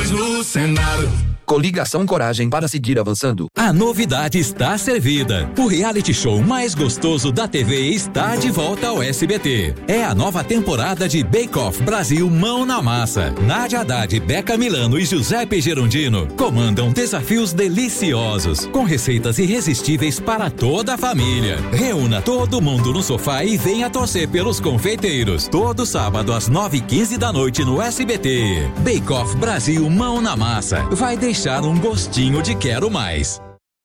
eleições no Senado. Coligação Coragem para seguir avançando. A novidade está servida. O reality show mais gostoso da TV está de volta ao SBT. É a nova temporada de Bake Off Brasil Mão na Massa. Nádia Haddad, Beca Milano e Giuseppe Gerondino comandam desafios deliciosos, com receitas irresistíveis para toda a família. Reúna todo mundo no sofá e venha torcer pelos confeiteiros. Todo sábado às 9h15 da noite no SBT. Bake Off Brasil Mão na Massa. Vai deixar um gostinho de quero mais.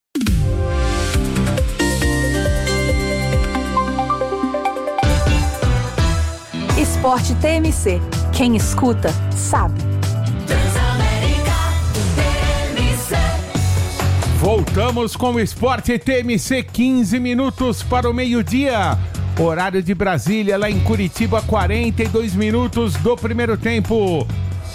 Esporte TMC. Quem escuta, sabe. Voltamos com o Esporte TMC, 15 minutos para o meio-dia. Horário de Brasília, lá em Curitiba, 42 minutos do primeiro tempo.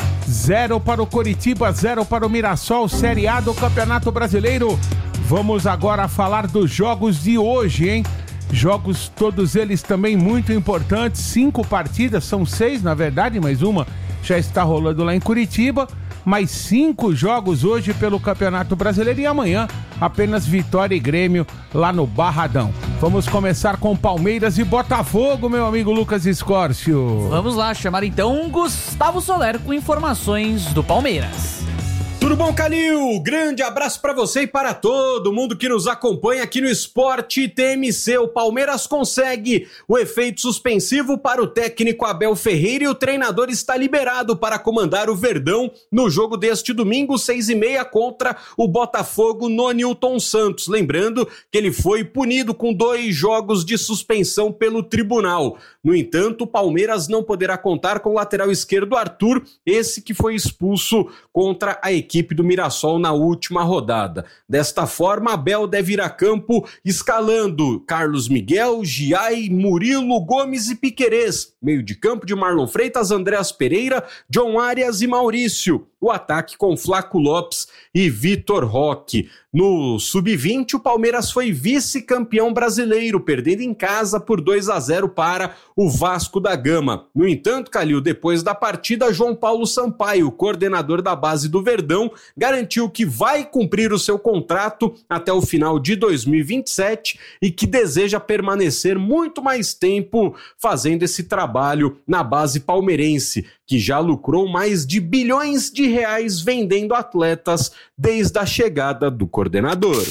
0 para o Coritiba, 0 para o Mirassol, Série A do Campeonato Brasileiro. Vamos agora falar dos jogos de hoje, hein? Jogos, todos eles também muito importantes. 5 partidas, são 6 na verdade, mas uma já está rolando lá em Curitiba. Mais 5 jogos hoje pelo Campeonato Brasileiro e amanhã apenas Vitória e Grêmio lá no Barradão. Vamos começar com Palmeiras e Botafogo, meu amigo Lucas Escórcio. Vamos lá, chamar então Gustavo Soler com informações do Palmeiras. Tudo bom, Calil? Grande abraço para você e para todo mundo que nos acompanha aqui no Esporte TMC. O Palmeiras consegue o efeito suspensivo para o técnico Abel Ferreira e o treinador está liberado para comandar o Verdão no jogo deste domingo, 6h30, contra o Botafogo no Nilton Santos. Lembrando que ele foi punido com 2 jogos de suspensão pelo tribunal. No entanto, o Palmeiras não poderá contar com o lateral esquerdo Arthur, esse que foi expulso contra a equipe do Mirassol na última rodada. Desta forma, Abel deve ir a campo escalando Carlos Miguel, Giai, Murilo, Gomes e Piquerez. Meio de campo de Marlon Freitas, Andreas Pereira, John Arias e Maurício. O ataque com Flaco Lopes e Vitor Roque. No Sub-20, o Palmeiras foi vice-campeão brasileiro, perdendo em casa por 2-0 para o Vasco da Gama. No entanto, Calil, depois da partida, João Paulo Sampaio, coordenador da base do Verdão, garantiu que vai cumprir o seu contrato até o final de 2027 e que deseja permanecer muito mais tempo fazendo esse trabalho na base palmeirense, que já lucrou mais de bilhões de reais vendendo atletas desde a chegada do coordenador.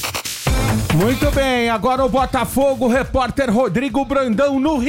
Muito bem, agora o Botafogo, o repórter Rodrigo Brandão no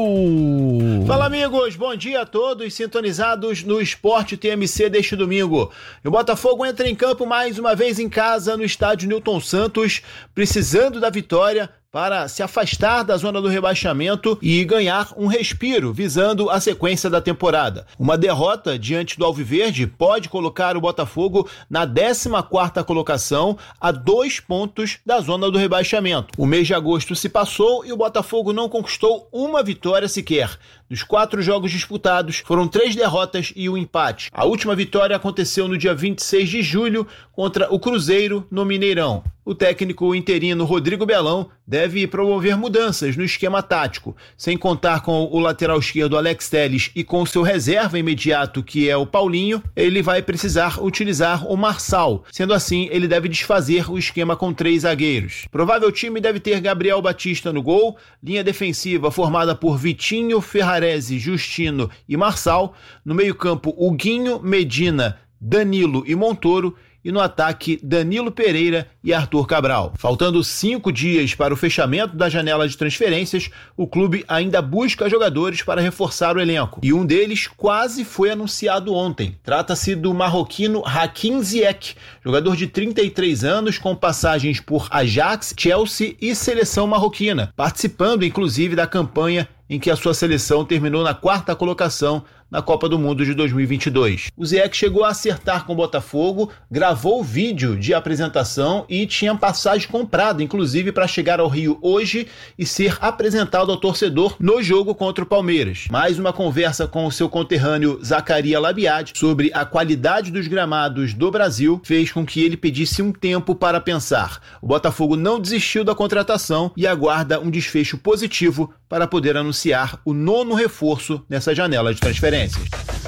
Rio. Fala, amigos, bom dia a todos sintonizados no Esporte TMC deste domingo. O Botafogo entra em campo mais uma vez em casa no estádio Nilton Santos, precisando da vitória para se afastar da zona do rebaixamento e ganhar um respiro, visando a sequência da temporada. Uma derrota diante do Alviverde pode colocar o Botafogo na 14ª colocação, a 2 pontos da zona do rebaixamento. O mês de agosto se passou e o Botafogo não conquistou uma vitória sequer. Dos 4 jogos disputados, foram 3 derrotas e um empate. A última vitória aconteceu no dia 26 de julho contra o Cruzeiro, no Mineirão. O técnico interino Rodrigo Belão deve promover mudanças no esquema tático. Sem contar com o lateral esquerdo Alex Telles e com seu reserva imediato, que é o Paulinho, ele vai precisar utilizar o Marçal. Sendo assim, ele deve desfazer o esquema com 3 zagueiros. Provável time deve ter Gabriel Batista no gol, linha defensiva formada por Vitinho, Ferrarese, Justino e Marçal. No meio-campo, Huguinho, Medina, Danilo e Montoro. E no ataque, Danilo Pereira e Arthur Cabral. Faltando 5 dias para o fechamento da janela de transferências, o clube ainda busca jogadores para reforçar o elenco. E um deles quase foi anunciado ontem. Trata-se do marroquino Hakim Ziyech, jogador de 33 anos com passagens por Ajax, Chelsea e seleção marroquina, participando inclusive da campanha em que a sua seleção terminou na 4ª colocação na Copa do Mundo de 2022. O Ziyech chegou a acertar com o Botafogo, gravou o vídeo de apresentação e tinha passagem comprada, inclusive para chegar ao Rio hoje e ser apresentado ao torcedor no jogo contra o Palmeiras. Mais uma conversa com o seu conterrâneo Zacaria Labiad sobre a qualidade dos gramados do Brasil fez com que ele pedisse um tempo para pensar. O Botafogo não desistiu da contratação e aguarda um desfecho positivo para poder anunciar o 9º reforço nessa janela de transferências.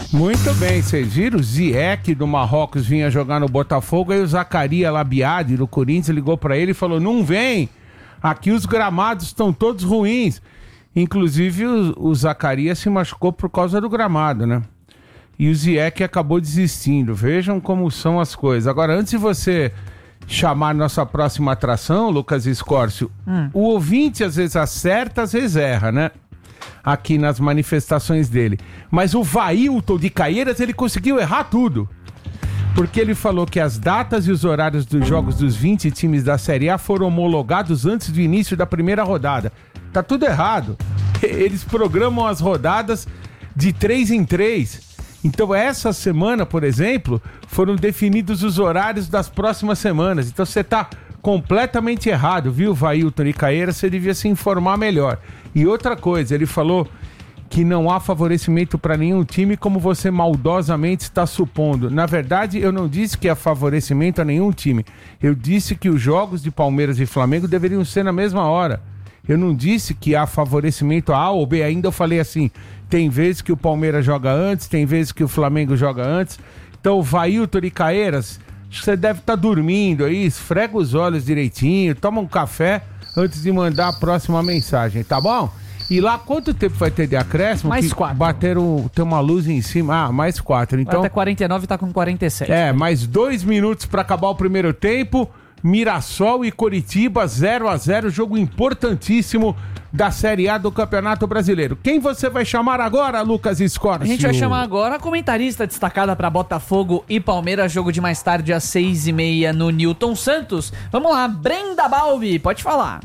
Muito bem, vocês viram? O Ziyech do Marrocos vinha jogar no Botafogo, aí o Zacarias Labiade do Corinthians ligou pra ele e falou, não vem, aqui os gramados estão todos ruins. Inclusive o Zacarias se machucou por causa do gramado, né? E o Ziyech acabou desistindo. Vejam como são as coisas. Agora, antes de você chamar nossa próxima atração, Lucas Escórcio, o ouvinte às vezes acerta, às vezes erra, né? Aqui nas manifestações dele. Mas o Vailton de Caieiras, ele conseguiu errar tudo. Porque ele falou que as datas e os horários dos jogos dos 20 times da Série A foram homologados antes do início da primeira rodada. Tá tudo errado. Eles programam as rodadas de 3 em 3. Então essa semana, por exemplo, foram definidos os horários das próximas semanas. Então você tá completamente errado, viu, Vailton de Caieiras? Você devia se informar melhor. E outra coisa, ele falou que não há favorecimento para nenhum time, como você maldosamente está supondo. Na verdade, eu não disse que há favorecimento a nenhum time. Eu disse que os jogos de Palmeiras e Flamengo deveriam ser na mesma hora. Eu não disse que há favorecimento a A ou B. Ainda eu falei assim, tem vezes que o Palmeiras joga antes, tem vezes que o Flamengo joga antes. Então, Vailton de Caieiras, acho que você deve estar dormindo aí, esfrega os olhos direitinho, toma um café antes de mandar a próxima mensagem, tá bom? E lá, quanto tempo vai ter de acréscimo? Mais 4. Tem uma luz em cima. Ah, mais 4. Então, até 49 tá com 47. Mais 2 minutos para acabar o primeiro tempo. Mirassol e Coritiba 0-0, jogo importantíssimo da Série A do Campeonato Brasileiro. Quem você vai chamar agora, Lucas Escórcio? A gente vai chamar agora a comentarista destacada para Botafogo e Palmeiras, jogo de mais tarde às 6h30 no Newton Santos. Vamos lá, Brenda Balbi, pode falar.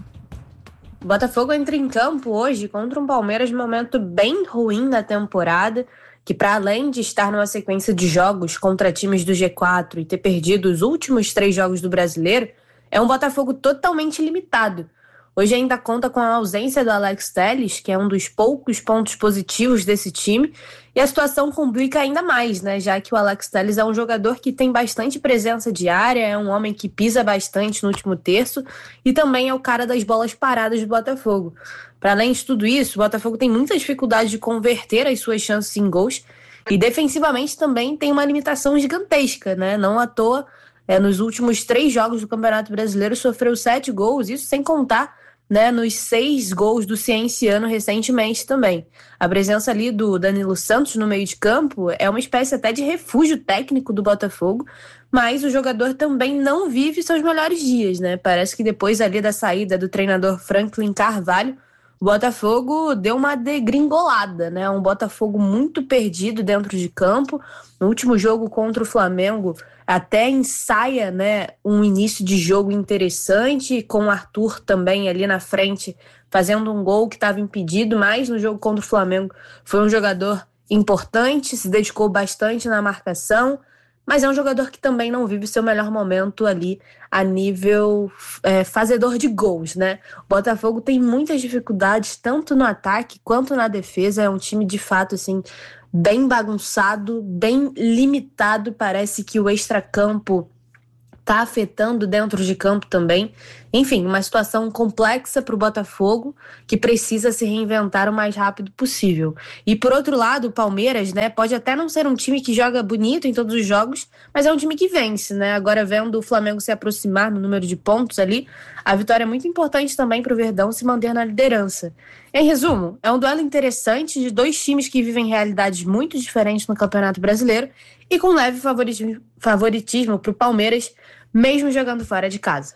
Botafogo entra em campo hoje contra um Palmeiras de momento bem ruim na temporada, que para além de estar numa sequência de jogos contra times do G4 e ter perdido os últimos 3 jogos do Brasileiro, é um Botafogo totalmente limitado. Hoje ainda conta com a ausência do Alex Telles, que é um dos poucos pontos positivos desse time, e a situação complica ainda mais, né? Já que o Alex Telles é um jogador que tem bastante presença diária, é um homem que pisa bastante no último terço e também é o cara das bolas paradas do Botafogo. Para além de tudo isso, o Botafogo tem muita dificuldade de converter as suas chances em gols e defensivamente também tem uma limitação gigantesca, né? Não à toa, nos últimos 3 jogos do Campeonato Brasileiro sofreu 7 gols, isso sem contar, né, nos 6 gols do Cienciano recentemente também. A presença ali do Danilo Santos no meio de campo é uma espécie até de refúgio técnico do Botafogo, mas o jogador também não vive seus melhores dias, né? Parece que depois ali da saída do treinador Franklin Carvalho, o Botafogo deu uma degringolada, né? Um Botafogo muito perdido dentro de campo. No último jogo contra o Flamengo, até ensaia, né, um início de jogo interessante, com o Arthur também ali na frente, fazendo um gol que estava impedido, mas no jogo contra o Flamengo foi um jogador importante, se dedicou bastante na marcação, mas é um jogador que também não vive seu melhor momento ali a nível fazedor de gols, né? O Botafogo tem muitas dificuldades, tanto no ataque quanto na defesa, é um time de fato, assim, bem bagunçado, bem limitado, parece que o extracampo está afetando dentro de campo também. Enfim, uma situação complexa para o Botafogo, que precisa se reinventar o mais rápido possível. E por outro lado, o Palmeiras, né, pode até não ser um time que joga bonito em todos os jogos, mas é um time que vence, né? Agora, vendo o Flamengo se aproximar no número de pontos ali, a vitória é muito importante também para o Verdão se manter na liderança. Em resumo, é um duelo interessante de 2 times que vivem realidades muito diferentes no Campeonato Brasileiro e com leve favoritismo para o Palmeiras, mesmo jogando fora de casa.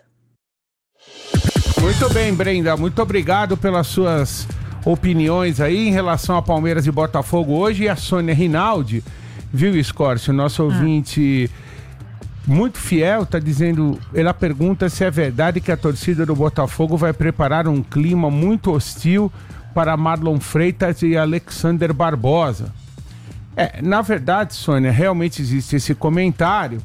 Muito bem, Brenda. Muito obrigado pelas suas opiniões aí em relação a Palmeiras e Botafogo hoje. E a Sônia Rinaldi, viu, Escórcio, nosso ouvinte muito fiel, está dizendo, ela pergunta se é verdade que a torcida do Botafogo vai preparar um clima muito hostil para Marlon Freitas e Alexander Barbosa. Na verdade, Sônia, realmente existe esse comentário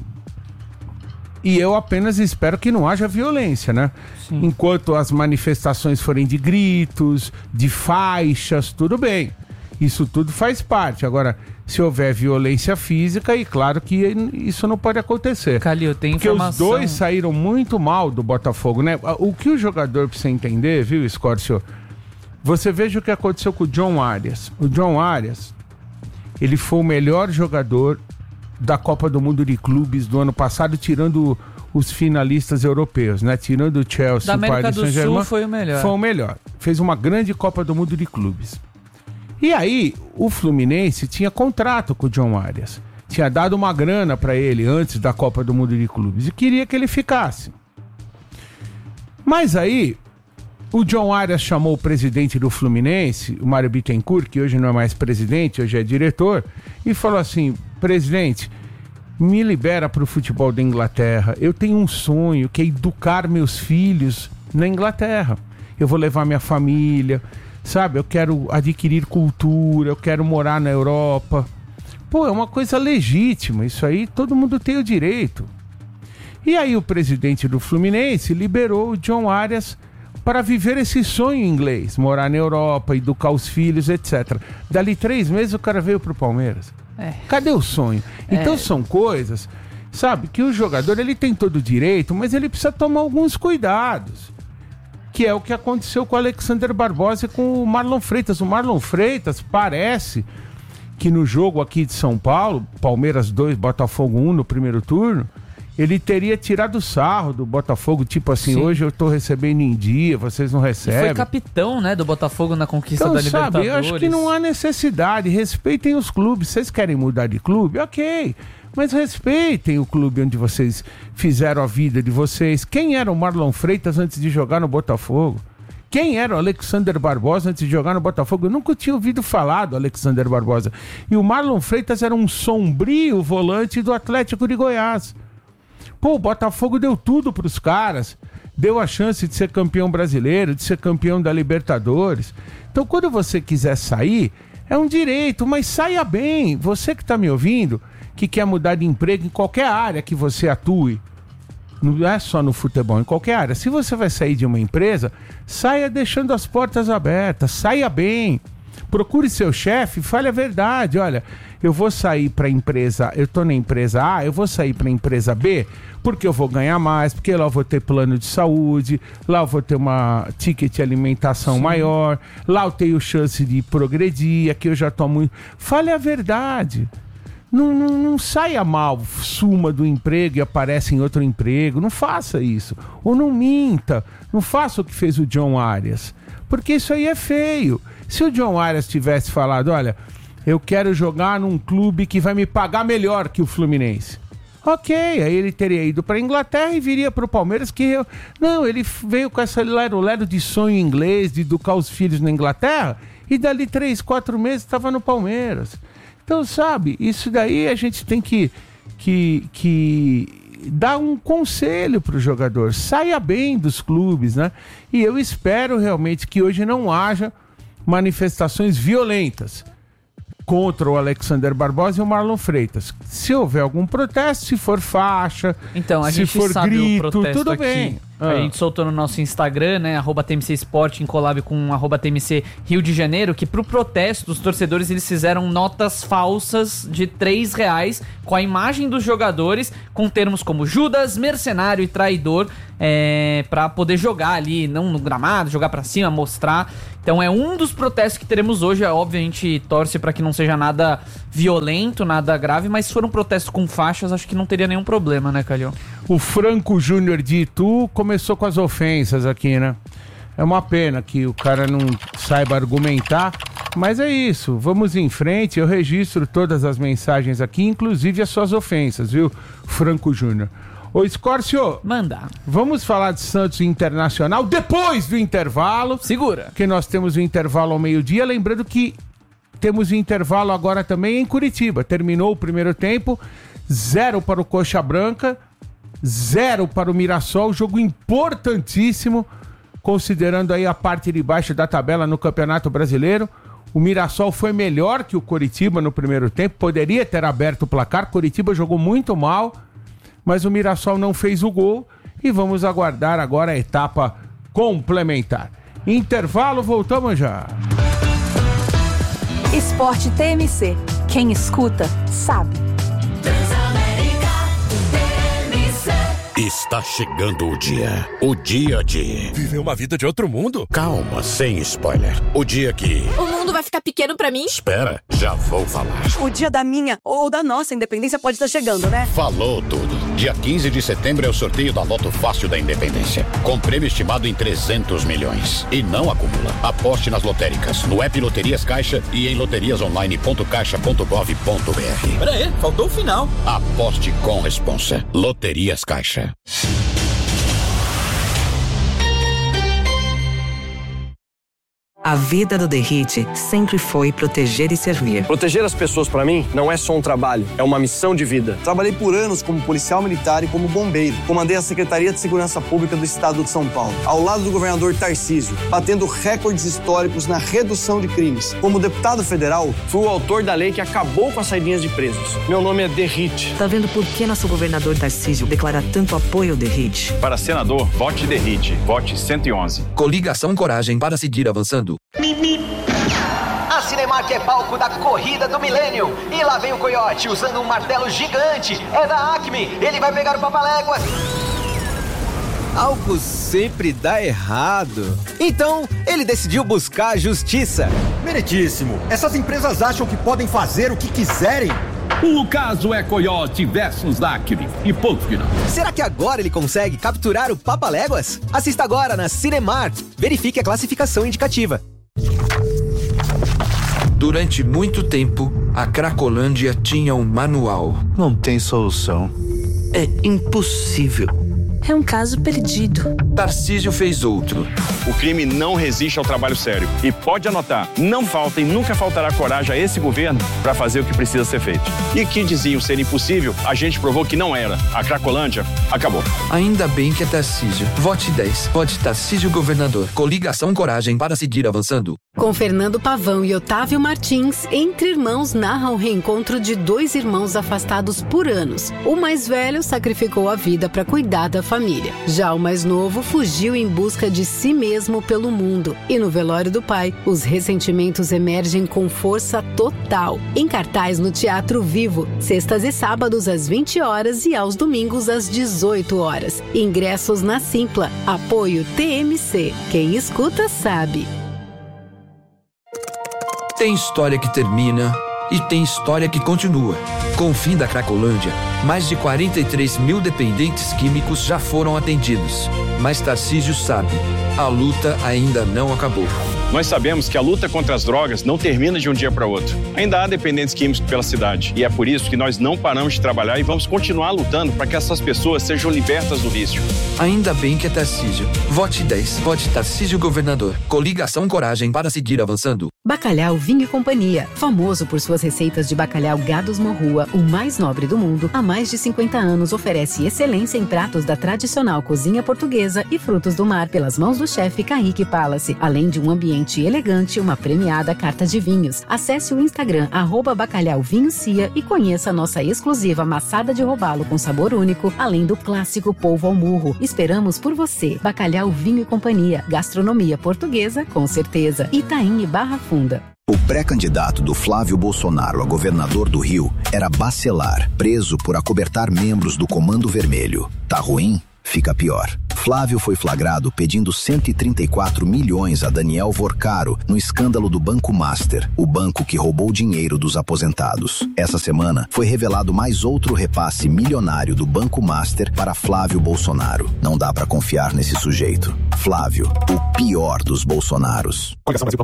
e eu apenas espero que não haja violência, né? Sim. Enquanto as manifestações forem de gritos, de faixas, tudo bem. Isso tudo faz parte. Agora, se houver violência física, e claro que isso não pode acontecer. Calil, tem informação... Porque os dois saíram muito mal do Botafogo, né? O que o jogador precisa entender, viu, Escórcio? Você veja o que aconteceu com o John Arias. O John Arias, Ele foi o melhor jogador da Copa do Mundo de Clubes do ano passado, tirando os finalistas europeus, né? Tirando o Chelsea, da América o Paris do Saint-Germain. Sul foi o melhor. Foi o melhor. Fez uma grande Copa do Mundo de Clubes. E aí, o Fluminense tinha contrato com o John Arias. Tinha dado uma grana para ele antes da Copa do Mundo de Clubes e queria que ele ficasse. Mas aí, o John Arias chamou o presidente do Fluminense, o Mário Bittencourt, que hoje não é mais presidente, hoje é diretor, e falou assim: presidente, me libera para o futebol da Inglaterra. Eu tenho um sonho, que é educar meus filhos na Inglaterra. Eu vou levar minha família, sabe? Eu quero adquirir cultura, eu quero morar na Europa. Pô, é uma coisa legítima, isso aí todo mundo tem o direito. E aí o presidente do Fluminense liberou o John Arias para viver esse sonho inglês, morar na Europa, educar os filhos, etc. Dali 3 meses o cara veio pro Palmeiras. Cadê o sonho? Então são coisas, sabe, que o jogador ele tem todo o direito, mas ele precisa tomar alguns cuidados. Que é o que aconteceu com o Alexander Barbosa e com o Marlon Freitas. O Marlon Freitas parece que no jogo aqui de São Paulo, Palmeiras 2, Botafogo 1 no primeiro turno, ele teria tirado sarro do Botafogo, tipo assim, sim, hoje eu tô recebendo em dia, vocês não recebem. E foi capitão, né, do Botafogo na conquista da Libertadores. Sabe, eu acho que não há necessidade, respeitem os clubes. Vocês querem mudar de clube? Ok, mas respeitem o clube onde vocês fizeram a vida de vocês. Quem era o Marlon Freitas antes de jogar no Botafogo? Quem era o Alexander Barbosa antes de jogar no Botafogo? Eu nunca tinha ouvido falar do Alexander Barbosa. E o Marlon Freitas era um sombrio volante do Atlético de Goiás. Pô, o Botafogo deu tudo pros caras. Deu a chance de ser campeão brasileiro, de ser campeão da Libertadores. Então, quando você quiser sair, é um direito, mas saia bem. Você que tá me ouvindo, que quer mudar de emprego em qualquer área que você atue, não é só no futebol, em qualquer área. Se você vai sair de uma empresa, saia deixando as portas abertas, saia bem. Procure seu chefe e fale a verdade. Olha, eu vou sair para a empresa, eu tô na empresa A, eu vou sair para a empresa B, porque eu vou ganhar mais, porque lá eu vou ter plano de saúde, lá eu vou ter uma ticket de alimentação, sim, maior, lá eu tenho chance de progredir, aqui eu já tô muito... Fale a verdade. Não saia mal, suma do emprego e aparece em outro emprego. Não faça isso. Ou não minta. Não faça o que fez o John Arias. Porque isso aí é feio. Se o John Arias tivesse falado, olha, eu quero jogar num clube que vai me pagar melhor que o Fluminense. Ok, aí ele teria ido para a Inglaterra e viria para o Palmeiras, Não, ele veio com essa lero-lero de sonho inglês, de educar os filhos na Inglaterra, e dali 3, 4 meses estava no Palmeiras. Então, sabe, isso daí a gente tem que dar um conselho para o jogador. Saia bem dos clubes, né? E eu espero realmente que hoje não haja manifestações violentas contra o Alexander Barbosa e o Marlon Freitas. Se houver algum protesto, se for faixa, então, a se gente for sabe grito, o protesto tudo aqui. bem. A gente soltou no nosso Instagram, né, @TMC Sport, em collab com @TMC Rio de Janeiro, que pro protesto dos torcedores eles fizeram notas falsas de R$3 com a imagem dos jogadores, com termos como Judas, mercenário e traidor, pra poder jogar ali, não no gramado, jogar pra cima, mostrar. Então é um dos protestos que teremos hoje. Óbvio, a gente torce pra que não seja nada violento, nada grave, mas se for um protesto com faixas, acho que não teria nenhum problema, né, Calil? O Franco Júnior de Itu começou com as ofensas aqui, né? É uma pena que o cara não saiba argumentar, mas é isso, vamos em frente. Eu registro todas as mensagens aqui, inclusive as suas ofensas, viu, Franco Júnior? Ô, Escórcio, manda. Vamos falar de Santos Internacional depois do intervalo. Segura. Que nós temos o intervalo ao meio-dia. Lembrando que temos o intervalo agora também em Curitiba. Terminou o primeiro tempo, 0 para o Coxa Branca, 0 para o Mirassol. Jogo importantíssimo, considerando aí a parte de baixo da tabela no Campeonato Brasileiro. O Mirassol foi melhor que o Coritiba no primeiro tempo. Poderia ter aberto o placar. Coritiba jogou muito mal, mas o Mirassol não fez o gol e vamos aguardar agora a etapa complementar. Intervalo, voltamos já. Esporte TMC. Quem escuta, sabe. Transamérica TMC. Está chegando o dia de... Viver uma vida de outro mundo? Calma, sem spoiler. O dia que... O mundo vai ficar pequeno pra mim? Espera, já vou falar. O dia da minha ou da nossa independência pode estar chegando, né? Falou tudo. Dia 15 de setembro é o sorteio da Loto Fácil da Independência, com prêmio estimado em 300 milhões. E não acumula. Aposte nas lotéricas, no app Loterias Caixa e em loteriasonline.caixa.gov.br. Pera aí, faltou o final. Aposte com responsa. Loterias Caixa. A vida do Derrite sempre foi proteger e servir. Proteger as pessoas, pra mim, não é só um trabalho, é uma missão de vida. Trabalhei por anos como policial militar e como bombeiro. Comandei a Secretaria de Segurança Pública do Estado de São Paulo, ao lado do governador Tarcísio, batendo recordes históricos na redução de crimes. Como deputado federal, fui o autor da lei que acabou com as saidinhas de presos. Meu nome é Derrite. Tá vendo por que nosso governador Tarcísio declara tanto apoio ao Derrite? Para senador, vote Derrite. Vote 111. Coligação Coragem para seguir avançando. A Cinemark é palco da corrida do milênio. E lá vem o Coyote usando um martelo gigante. É da Acme. Ele vai pegar o Papaléguas. Algo sempre dá errado. Então, ele decidiu buscar a justiça. Meritíssimo. Essas empresas acham que podem fazer o que quiserem. O caso é Coyote versus Acme e ponto final. Será que agora ele consegue capturar o Papaléguas? Assista agora na Cinemark. Verifique a classificação indicativa. Durante muito tempo, a Cracolândia tinha um manual. Não tem solução. É impossível. É um caso perdido. Tarcísio fez outro. O crime não resiste ao trabalho sério. E pode anotar, não falta e nunca faltará coragem a esse governo para fazer o que precisa ser feito. E que diziam ser impossível, a gente provou que não era. A Cracolândia acabou. Ainda bem que é Tarcísio. Vote 10. Vote Tarcísio Governador. Coligação Coragem para seguir avançando. Com Fernando Pavão e Otávio Martins, Entre Irmãos narra o reencontro de dois irmãos afastados por anos. O mais velho sacrificou a vida para cuidar da família. Já o mais novo fugiu em busca de si mesmo pelo mundo. E no velório do pai, os ressentimentos emergem com força total. Em cartaz no Teatro Vivo, sextas e sábados às 20 horas e aos domingos às 18 horas. Ingressos na Simpla. Apoio TMC. Quem escuta sabe. Tem história que termina e tem história que continua. Com o fim da Cracolândia, mais de 43 mil dependentes químicos já foram atendidos. Mas Tarcísio sabe, a luta ainda não acabou. Nós sabemos que a luta contra as drogas não termina de um dia para outro. Ainda há dependentes químicos pela cidade. E é por isso que nós não paramos de trabalhar e vamos continuar lutando para que essas pessoas sejam libertas do vício. Ainda bem que é Tarcísio. Vote 10. Vote Tarcísio Governador. Coligação Coragem para seguir avançando. Bacalhau Vinho e Companhia. Famoso por suas receitas de bacalhau Gados Morrua, o mais nobre do mundo, há mais de 50 anos oferece excelência em pratos da tradicional cozinha portuguesa e frutos do mar pelas mãos do chefe Kaique Palace, além de um ambiente elegante e uma premiada carta de vinhos. Acesse o Instagram @bacalhauvinhocia e conheça a nossa exclusiva maçada de robalo com sabor único, além do clássico polvo ao murro. Esperamos por você. Bacalhau Vinho e Companhia. Gastronomia portuguesa, com certeza. Itaim e Barra Funda. O pré-candidato do Flávio Bolsonaro a governador do Rio era Bacelar, preso por acobertar membros do Comando Vermelho. Tá ruim? Fica pior. Flávio foi flagrado pedindo 134 milhões a Daniel Vorcaro no escândalo do Banco Master, o banco que roubou dinheiro dos aposentados. Essa semana foi revelado mais outro repasse milionário do Banco Master para Flávio Bolsonaro. Não dá pra confiar nesse sujeito. Flávio, o pior dos Bolsonaros.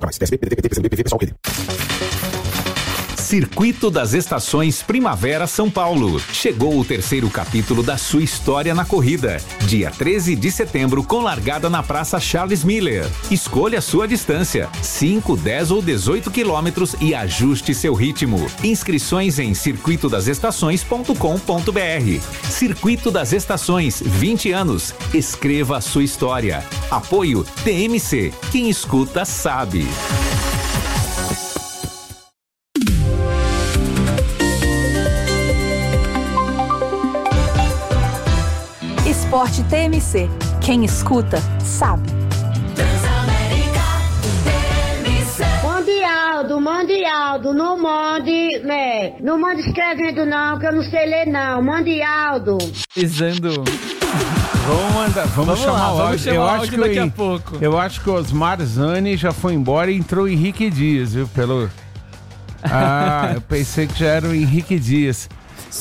Circuito das Estações Primavera São Paulo. Chegou o terceiro capítulo da sua história na corrida. Dia 13 de setembro, com largada na Praça Charles Miller. Escolha sua distância, 5, 10 ou 18 quilômetros e ajuste seu ritmo. Inscrições em circuitodasestações.com.br. Circuito das Estações, 20 anos. Escreva a sua história. Apoio TMC. Quem escuta sabe. Esporte TMC. Quem escuta, sabe. Mandialdo, não mande, né? Não mande escrevendo não, que eu não sei ler não. Mandialdo. Pisando. Vamos chamar o áudio. Eu acho que daqui a pouco. Eu acho que o Osmar Zani já foi embora e entrou o Henrique Dias, viu? Eu pensei que já era o Henrique Dias.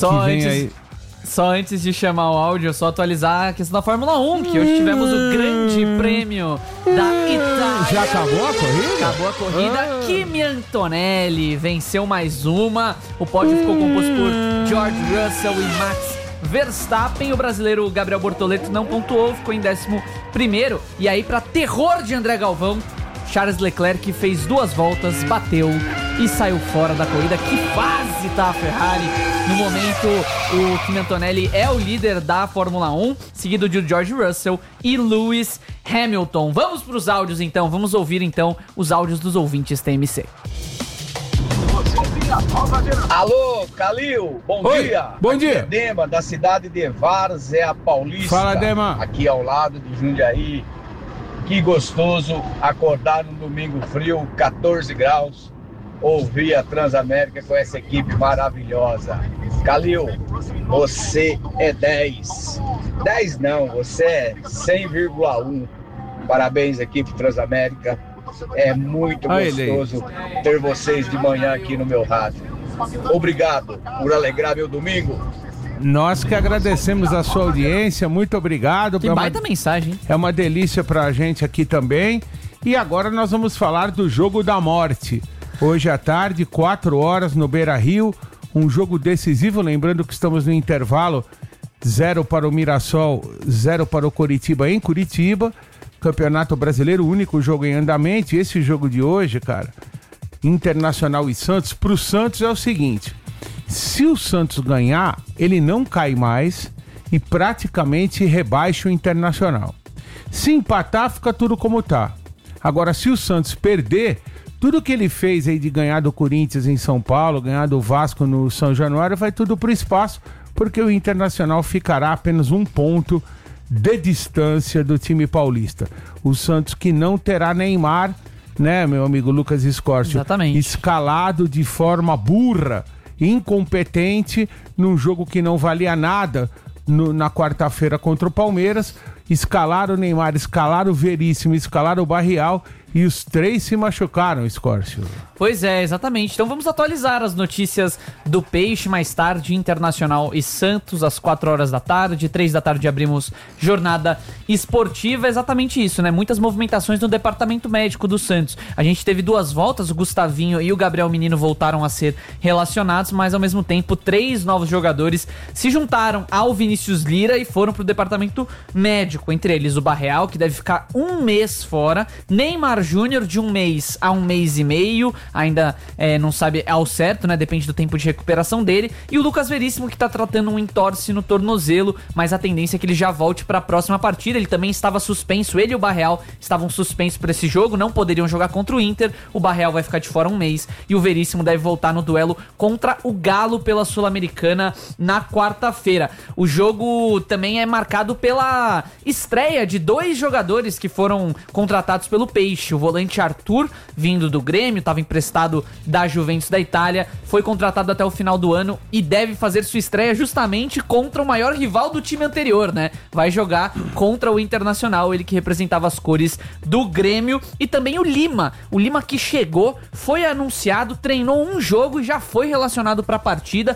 Só antes de chamar o áudio, só atualizar a questão da Fórmula 1, que hoje tivemos o grande prêmio da Itália. Já acabou a corrida? Acabou a corrida. Kimi Antonelli venceu mais uma. O pódio ficou composto por George Russell e Max Verstappen. O brasileiro Gabriel Bortoleto não pontuou, ficou em 11º. E aí, para terror de André Galvão, Charles Leclerc fez 2 voltas, bateu e saiu fora da corrida. Que fase tá a Ferrari! No momento, o Kimi Antonelli é o líder da Fórmula 1, seguido de George Russell e Lewis Hamilton. Vamos para os áudios então, vamos ouvir então os áudios dos ouvintes TMC. Alô, Calil, bom dia. Bom dia. Aqui é Dema, da cidade de Várzea Paulista. Fala, Dema. Aqui ao lado de Jundiaí. Que gostoso acordar num domingo frio, 14 graus, ouvir a Transamérica com essa equipe maravilhosa. Calil, você é 10. 10 não, você é 100,1. Parabéns, equipe Transamérica. É muito gostoso ter vocês de manhã aqui no meu rádio. Obrigado por alegrar meu domingo. Nós que agradecemos a sua audiência, muito obrigado. Que baita mensagem, hein? É uma delícia pra gente aqui também. E agora nós vamos falar do Jogo da Morte. Hoje à tarde, 4 horas no Beira-Rio, um jogo decisivo, lembrando que estamos no intervalo, 0 para o Mirassol, 0 para o Coritiba em Curitiba. Campeonato Brasileiro, o único jogo em andamento. E esse jogo de hoje, cara, Internacional e Santos, pro Santos é o seguinte: se o Santos ganhar, ele não cai mais e praticamente rebaixa o Internacional. Se empatar, fica tudo como tá. Agora, se o Santos perder, tudo que ele fez aí de ganhar do Corinthians em São Paulo, ganhar do Vasco no São Januário, vai tudo pro espaço, porque o Internacional ficará apenas 1 ponto de distância do time paulista. O Santos que não terá Neymar, né, meu amigo Lucas Escórcio? Exatamente. Escalado de forma burra, incompetente, num jogo que não valia nada na quarta-feira contra o Palmeiras. Escalaram o Neymar, escalaram o Veríssimo, escalaram o Barrial e os 3 se machucaram, Escórcio. Pois é, exatamente. Então vamos atualizar as notícias do Peixe mais tarde, Internacional e Santos, às 4 horas da tarde, 3 da tarde abrimos jornada esportiva, exatamente isso, né? Muitas movimentações no departamento médico do Santos. A gente teve 2 voltas, o Gustavinho e o Gabriel Menino voltaram a ser relacionados, mas ao mesmo tempo 3 novos jogadores se juntaram ao Vinícius Lira e foram pro departamento médico, entre eles o Barreal, que deve ficar 1 mês fora, Neymar Júnior de 1 mês a 1 mês e meio, ainda não sabe ao certo, né? Depende do tempo de recuperação dele. E o Lucas Veríssimo, que tá tratando um entorse no tornozelo, mas a tendência é que ele já volte para a próxima partida. Ele também estava suspenso, ele e o Barreal estavam suspensos para esse jogo, não poderiam jogar contra o Inter. O Barreal vai ficar de fora 1 mês e o Veríssimo deve voltar no duelo contra o Galo pela Sul-Americana na quarta-feira. O jogo também é marcado pela estreia de 2 jogadores que foram contratados pelo Peixe. O volante Arthur, vindo do Grêmio, estava emprestado da Juventus da Itália, foi contratado até o final do ano e deve fazer sua estreia justamente contra o maior rival do time anterior, né? Vai jogar contra o Internacional, ele que representava as cores do Grêmio. E também o Lima que chegou, foi anunciado, treinou um jogo e já foi relacionado para a partida.